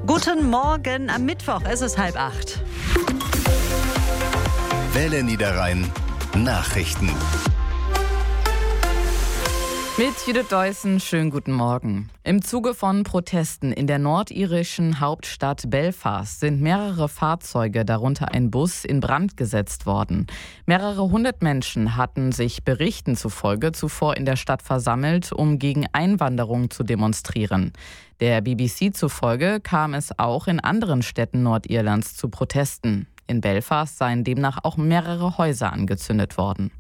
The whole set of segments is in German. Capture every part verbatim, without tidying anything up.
Guten Morgen am Mittwoch, es ist halb acht. Welle Niederrhein Nachrichten. Mit Judith Deussen, schönen guten Morgen. Im Zuge von Protesten in der nordirischen Hauptstadt Belfast sind mehrere Fahrzeuge, darunter ein Bus, in Brand gesetzt worden. Mehrere hundert Menschen hatten sich Berichten zufolge zuvor in der Stadt versammelt, um gegen Einwanderung zu demonstrieren. Der B B C zufolge kam es auch in anderen Städten Nordirlands zu Protesten. In Belfast seien demnach auch mehrere Häuser angezündet worden.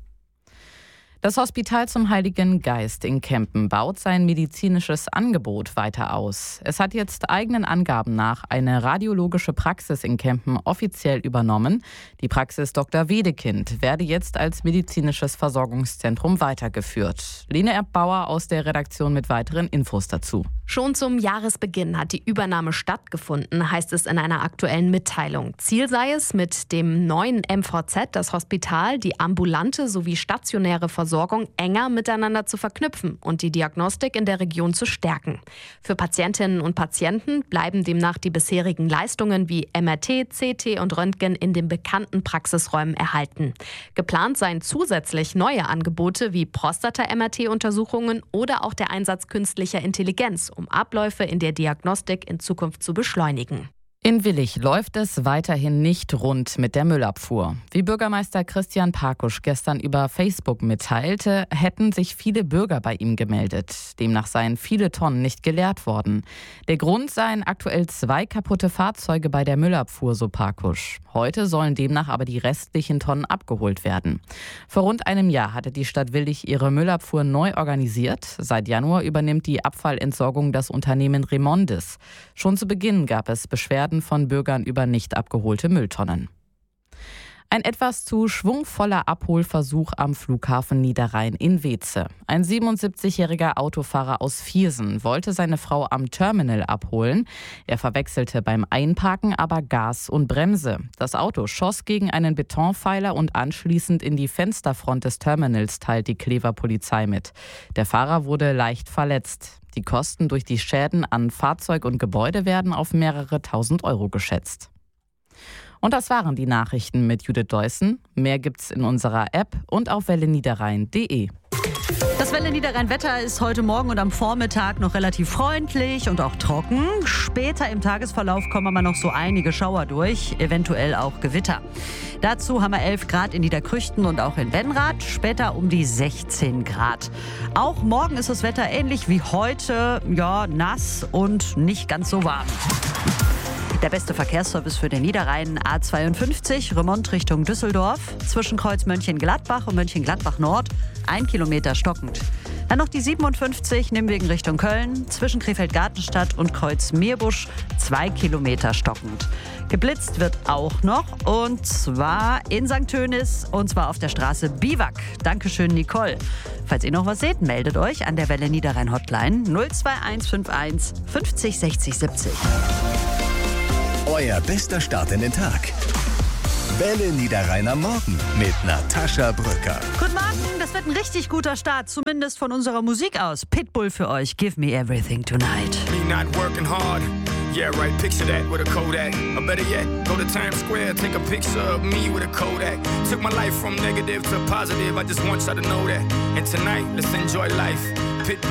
Das Hospital zum Heiligen Geist in Kempen baut sein medizinisches Angebot weiter aus. Es hat jetzt eigenen Angaben nach eine radiologische Praxis in Kempen offiziell übernommen. Die Praxis Doktor Wedekind werde jetzt als medizinisches Versorgungszentrum weitergeführt. Lene Erbauer aus der Redaktion mit weiteren Infos dazu. Schon zum Jahresbeginn hat die Übernahme stattgefunden, heißt es in einer aktuellen Mitteilung. Ziel sei es, mit dem neuen M V Z das Hospital, die ambulante sowie stationäre Versorgung enger miteinander zu verknüpfen und die Diagnostik in der Region zu stärken. Für Patientinnen und Patienten bleiben demnach die bisherigen Leistungen wie M R T, C T und Röntgen in den bekannten Praxisräumen erhalten. Geplant seien zusätzlich neue Angebote wie Prostata-M R T-Untersuchungen oder auch der Einsatz künstlicher Intelligenz, um Abläufe in der Diagnostik in Zukunft zu beschleunigen. In Willich läuft es weiterhin nicht rund mit der Müllabfuhr. Wie Bürgermeister Christian Parkusch gestern über Facebook mitteilte, hätten sich viele Bürger bei ihm gemeldet. Demnach seien viele Tonnen nicht geleert worden. Der Grund seien aktuell zwei kaputte Fahrzeuge bei der Müllabfuhr, so Parkusch. Heute sollen demnach aber die restlichen Tonnen abgeholt werden. Vor rund einem Jahr hatte die Stadt Willich ihre Müllabfuhr neu organisiert. Seit Januar übernimmt die Abfallentsorgung das Unternehmen Remondis. Schon zu Beginn gab es Beschwerden von Bürgern über nicht abgeholte Mülltonnen. Ein etwas zu schwungvoller Abholversuch am Flughafen Niederrhein in Weeze. Ein siebenundsiebzigjähriger Autofahrer aus Viersen wollte seine Frau am Terminal abholen. Er verwechselte beim Einparken aber Gas und Bremse. Das Auto schoss gegen einen Betonpfeiler und anschließend in die Fensterfront des Terminals, teilt die Clever Polizei mit. Der Fahrer wurde leicht verletzt. Die Kosten durch die Schäden an Fahrzeug und Gebäude werden auf mehrere tausend Euro geschätzt. Und das waren die Nachrichten mit Judith Deussen. Mehr gibt's in unserer App und auf welle niederrhein punkt de. Das Welle Niederrhein-Wetter ist heute Morgen und am Vormittag noch relativ freundlich und auch trocken. Später im Tagesverlauf kommen aber noch so einige Schauer durch, eventuell auch Gewitter. Dazu haben wir elf Grad in Niederkrüchten und auch in Benrath, später um die sechzehn Grad. Auch morgen ist das Wetter ähnlich wie heute, ja, nass und nicht ganz so warm. Der beste Verkehrsservice für den Niederrhein, A zweiundfünfzig, Remont Richtung Düsseldorf, zwischen Kreuz Mönchengladbach und Mönchengladbach Nord, ein Kilometer stockend. Dann noch die siebenundfünfzig, Nimwegen Richtung Köln, zwischen Krefeld-Gartenstadt und Kreuz Meerbusch, zwei Kilometer stockend. Geblitzt wird auch noch, und zwar in Sankt Tönis, und zwar auf der Straße Biwak. Dankeschön, Nicole. Falls ihr noch was seht, meldet euch an der Welle Niederrhein Hotline null zwei eins fünf eins fünfzig sechzig siebzig. Euer bester Start in den Tag. Welle Niederrhein am Morgen mit Natascha Brücker. Guten Morgen, das wird ein richtig guter Start, zumindest von unserer Musik aus. Pitbull für euch, Give Me Everything Tonight. Me not working hard. Yeah, right, picture that with a Kodak. Or better yet, go to Times Square, take a picture of me with a Kodak. Took my life from negative to positive, I just want y'all to know that. And tonight, let's enjoy life. Pitbull.